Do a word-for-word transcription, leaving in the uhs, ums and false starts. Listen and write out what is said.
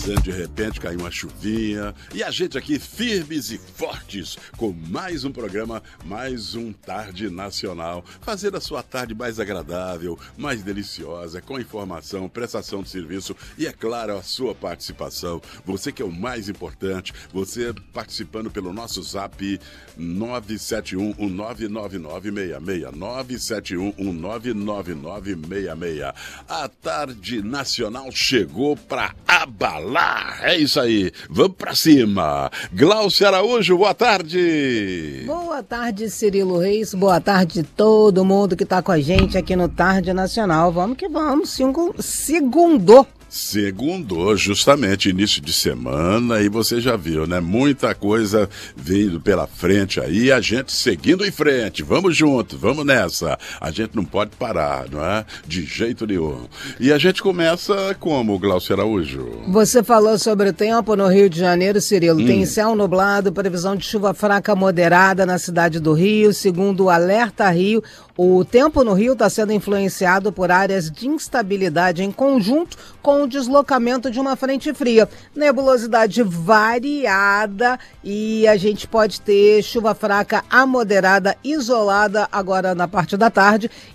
dizendo, de repente caiu uma chuvinha. E a gente aqui firmes e fortes com mais um programa, mais um Tarde Nacional. Fazer a sua tarde mais agradável, mais deliciosa, com informação, prestação de serviço e, é claro, a sua participação. Você que é o mais importante, você participando pelo nosso zap nove sete um, um nove nove nove seis seis, nove sete um, um nove nove nove seis seis. A Tarde Nacional chegou pra abalar. É isso aí. Vamos pra cima. Glaucia Araújo, boa tarde. Boa tarde, Cirilo Reis. Boa tarde todo mundo que tá com a gente aqui no Tarde Nacional. Vamos que vamos. Segundou. Segundou, justamente, início de semana, e você já viu, né? Muita coisa vindo pela frente aí, a gente seguindo em frente. Vamos junto, vamos nessa. A gente não pode parar, não é? De jeito nenhum. E a gente começa como, Glaucia Araújo? Você falou sobre o tempo no Rio de Janeiro, Cirilo. Hum. Tem céu nublado, previsão de chuva fraca moderada na cidade do Rio, segundo o Alerta Rio. O tempo no Rio está sendo influenciado por áreas de instabilidade em conjunto com o deslocamento de uma frente fria. Nebulosidade variada e a gente pode ter chuva fraca a moderada isolada agora na parte da tarde